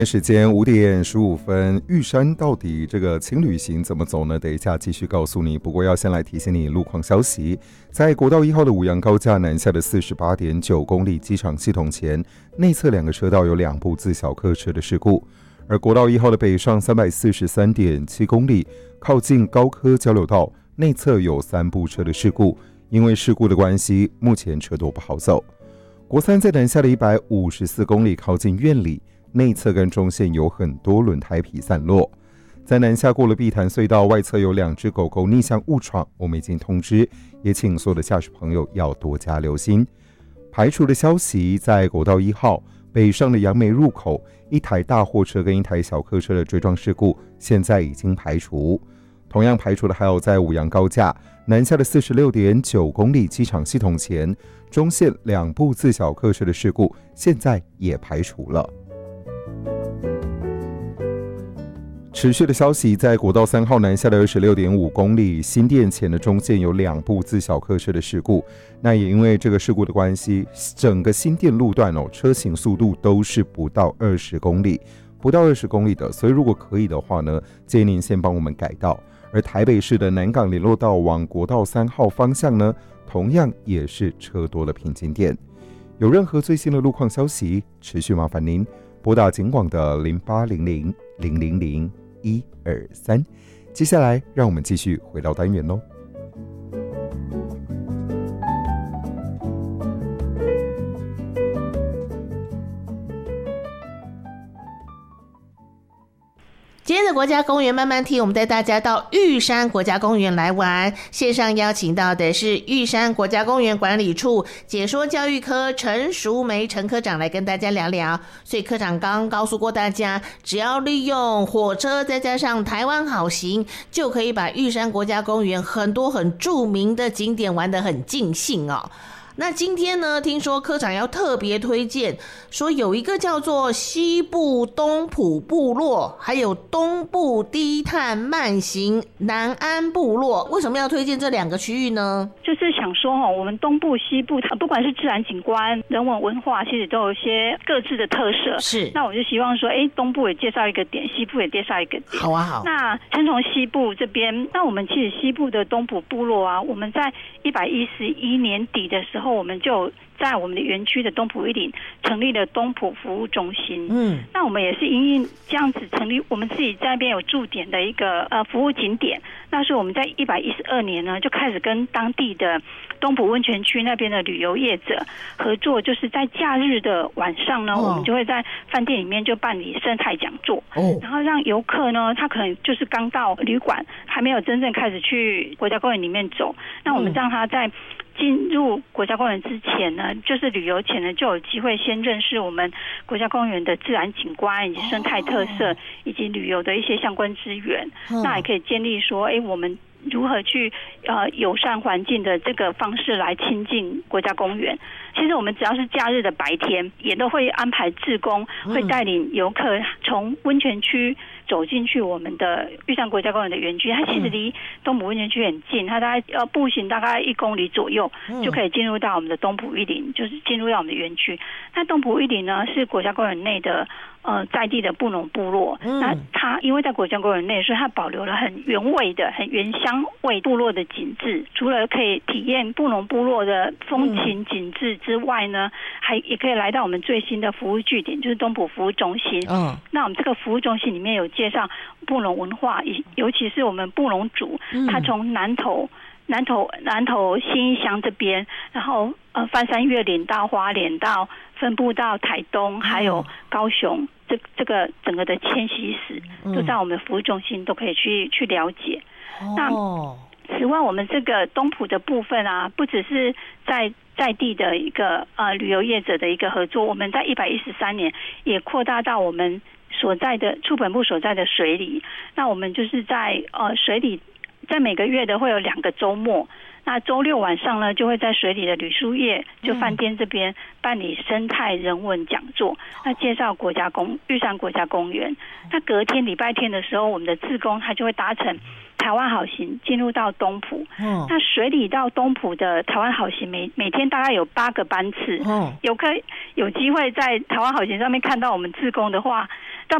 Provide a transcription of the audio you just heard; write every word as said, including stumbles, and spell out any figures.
时间五点十五分，玉山到底这个轻旅行怎么走呢？等一下继续告诉你。不过要先来提醒你路况消息，在国道一号的五杨高架南下的四十八点九公里机场系统前，内侧两个车道有两部自小客车的事故。而国道一号的北上三百四十三点七公里，靠近高科交流道内侧有三部车的事故，因为事故的关系，目前车多不好走。国三在南下的一百五十四公里，靠近苑里。内侧跟中线有很多轮胎皮散落，在南下过了碧潭隧道，外侧有两只狗狗逆向误闯，我们已经通知，也请所有的驾驶朋友要多加留心。排除的消息，在国道一号北上的杨梅入口，一台大货车跟一台小客车的追撞事故，现在已经排除。同样排除的还有在五杨高架南下的四十六点九公里机场系统前，中线两部自小客车的事故，现在也排除了。持续的消息，在国道三号南下的二十六点五公里新店前的中线有两部自小客车的事故，那也因为这个事故的关系，整个新店路段哦，车行速度都是不到二十公里，不到二十公里的，所以如果可以的话呢，建议您先帮我们改道。而台北市的南港联络道往国道三号方向呢，同样也是车多的瓶颈点。有任何最新的路况消息，持续麻烦您拨打警广的零八零零零零零一二三。接下来让我们继续回到单元喽。 今天的国家公园慢慢听，我们带大家到玉山国家公园来玩。线上邀请到的是玉山国家公园管理处解说教育科陈淑梅陈科长来跟大家聊聊。所以科长刚告诉过大家，只要利用火车再加上台湾好行，就可以把玉山国家公园很多很著名的景点玩得很尽兴哦。那今天呢，听说科长要特别推荐，说有一个叫做西部东埔部落，还有东部低碳慢行南安部落。为什么要推荐这两个区域呢？ 就是想说哦，我们东部西部它不管是自然景观、人文文化，其实都有一些各自的特色。 是， 那我就希望说，哎，东部也介绍一个点，西部也介绍一个点。 好啊，好。 那先从西部这边，那我们其实西部的东埔部落啊，我们在一百一十一年底的时候，我们就在我们的园区的东埔一岭成立了东埔服务中心。嗯，那我们也是因应这样子成立，我们自己在那边有驻点的一个呃服务景点。那是我们在一百一十二年呢，就开始跟当地的东埔温泉区那边的旅游业者合作，就是在假日的晚上呢，哦、我们就会在饭店里面就办理生态讲座，哦、然后让游客呢，他可能就是刚到旅馆，还没有真正开始去国家公园里面走，那我们让他在进入国家公园之前呢，就是旅游前呢，就有机会先认识我们国家公园的自然景观以及生态特色，以及旅游的一些相关资源。那也可以建立说，哎，我们如何去呃友善环境的这个方式来亲近国家公园。其实我们只要是假日的白天，也都会安排志工会带领游客从温泉区走进去我们的玉山国家公园的园区。它其实离东埔温泉区很近，它大概呃步行大概一公里左右就可以进入到我们的东埔一岭，就是进入到我们的园区。那东埔一岭呢是国家公园内的呃在地的布农部落，那它因为在国家公园内，所以它保留了很原味的、很原乡味部落的景致。除了可以体验布农部落的风情景致之外呢，还也可以来到我们最新的服务据点，就是东埔服务中心。嗯，那我们这个服务中心里面有介绍布农文化，尤其是我们布农族，他从南投、南投、南投新义乡这边，然后呃翻山越岭到花莲，到分布到台东，还有高雄，这这个整个的迁徙史，都在我们的服务中心都可以去去了解。那此外，我们这个东埔的部分啊，不只是在在地的一个呃旅游业者的一个合作，我们在一百一十三年也扩大到我们所在的处本部所在的水里。那我们就是在呃水里，在每个月的会有两个周末，那周六晚上呢，就会在水里的旅宿业就饭店这边办理生态人文讲座，那介绍国家公玉山国家公园。那隔天礼拜天的时候，我们的志工他就会搭乘台湾好行进入到东埔。 哦， 那水里到东埔的台湾好行每每天大概有八个班次。 哦， 有可有机会在台湾好行上面看到我们志工的话，